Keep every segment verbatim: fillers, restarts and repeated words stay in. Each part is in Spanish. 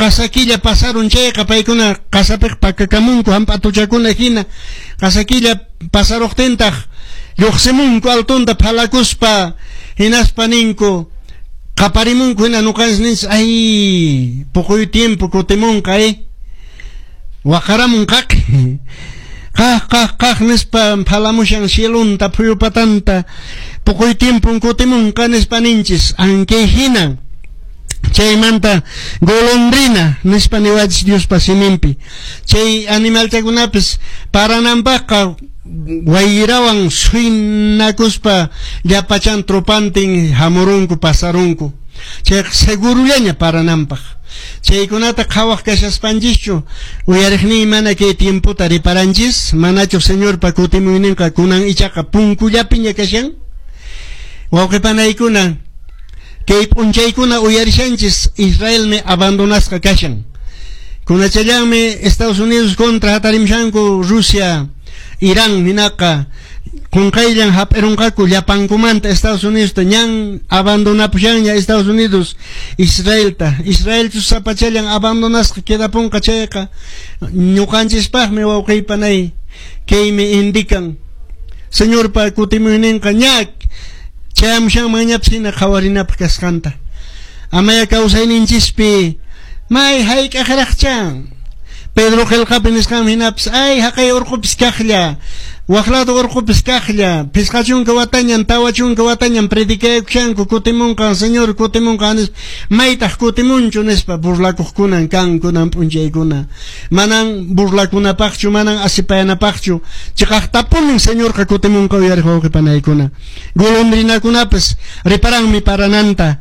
Casaquilla pasaron chayqa paykuna qasapiq pakakamunku hamp'atuchakuna hina Casaquilla pasaruqtintaq lluqsimunku altunta phalakuspa hinaspa ninku qaparimunku hina nuqanchis ninchis ay puquy tiempo kutimunqa eh waqaramun qaq qaq qaq qaq nispa phalamushan cielunta phuyupatanta puquy tiempo kutimunqa nispa ninchis anque hina chaymanta golondrina nispa niwachis Diospa simimpi chay animaltakunapis parananpaqqa wayrawan suinakuspa llapachan tropantin hamurunku pasarunku chay segurullaña parananpaq chaykunata qhawaq kashaspanchischu uyariqni mana kay tiempota riparanchis manachu señorpa kutimuyninqa kunan ichaqa punkullapiña kashan wawqipanaykuna kay p'unchaykuna uyarishanchis Israel me abandonasqa kashan kunachallanmi Estados Unidos contra hatarimshanku Rusia Irán ninaqa kunqayllan hap'irunqaku llapankumanta Estados Unidos ta ñan abandonapushanña Estados Unidos Israelta Israel sapachallan abandonasqa quedapunqa chayqa ñuqanchispaqmi wawqiypanay kaymi indican señorpa kutimuyninqa ñak chayamushanmañapis hina qhawarinapaq kasqanta amaya kawsayninchispi may hayk'aqraqchan Pedro Qelqapi nisqam hinapis ay haqay urqupis kaqlla waqlatu urqupis kaqlla pisqachunka watañan tawachunka watañan predicaykushanku kutimunqa señor kutimunqa nis maytaq kutimunchu nispa burlakuqkunan kan kunan p'unchaykuna manan burlakunapaqchu manan asipayanapaqchu chiqaqtapunin señorqa kutimunqa uyariq wawqipanaykuna golondrinakunapis riparanmi parananta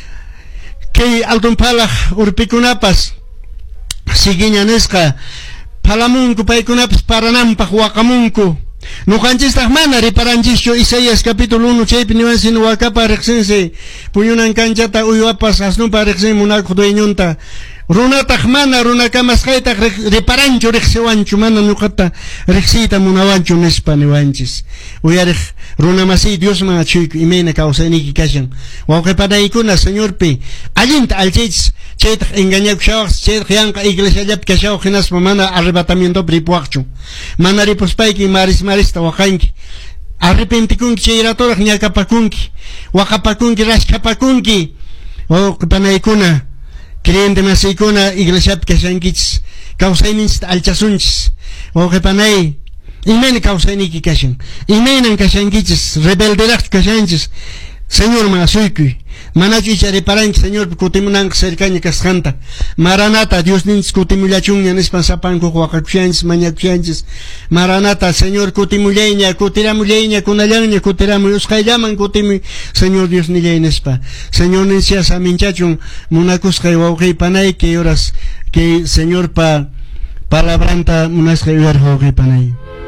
kay altunpalaq urpikunapas Sigiña nisqa palamunku paykunapis parananpaq waqamunku nuqanchistaq mana riparanchikchu Isaías capítulo uno chaypi niwansin wakapa riqsinsi puñunan kanchata uywapas asnupa riqsin munakuq dueñunta runataq mana runakamasqaytaq riparanchu riqsiwanchu mana nuqata riqsiyta munawanchu nispa niwanchis uyariq runamasiy Diosman achuyku imayna kawsayniki kashan wawqipanaykuna señorpi allinta alchaychis chaytaq engañakushawaqchis chaytaq yanqa iglesiallapi kashawaq hinaspa mana arrebatamientopi ripuwaqchu mana ripuspayki maris marista waqanki arrepentikunki chayratoraq ñakapakunki waqapakunki rashkapakunki wawqipanaykuna creyente masiykuna iglesiapi kashankichis kawsayninchista alchasunchis wawqipanay imayna kawsayniki kashan imaynan kashankichis rebelderaqchu kashanchis señorman asuykuy manachu icha riparanki señor kutimunanqa cercaña kasqanta maranata Diosninchis kutimullachunña nispan sapankuq waqakushanchis mañakushanchis maranata señor kutimullayña kutiramullayña kunallanña kutiramuy usqayllaman kutimuy señor Diosnillay nispa señor ninchas aminchachun munakusqay wawqiypanay kay horas kay señor pa palabranta munasqay uyariq wawqiypanay